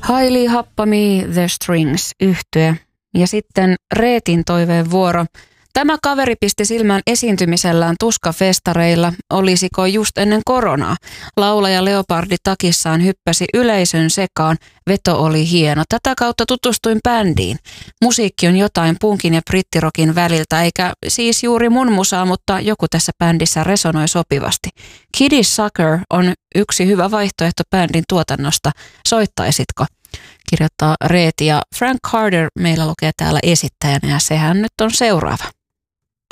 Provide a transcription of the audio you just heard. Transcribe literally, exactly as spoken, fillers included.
Hailey Happami, The Strings -yhtye. Ja sitten Reetin toiveen vuoro. Tämä kaveri pisti silmään esiintymisellään tuskafestareilla, olisiko just ennen koronaa. Laulaja leopardi takissaan hyppäsi yleisön sekaan, veto oli hieno. Tätä kautta tutustuin bändiin. Musiikki on jotain punkin ja brittirokin väliltä, eikä siis juuri mun musaa, mutta joku tässä bändissä resonoi sopivasti. Kitty Sucker on yksi hyvä vaihtoehto bändin tuotannosta. Soittaisitko? Kirjoittaa Reeti, ja Frank Carter meillä lukee täällä esittäjänä, ja sehän nyt on seuraava.